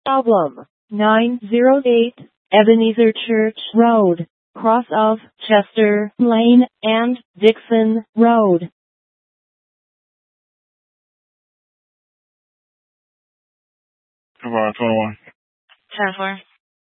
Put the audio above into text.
Problem 908, Ebenezer Church Road, cross of Chester Lane and Dixon Road. Come on, 21. 10-4.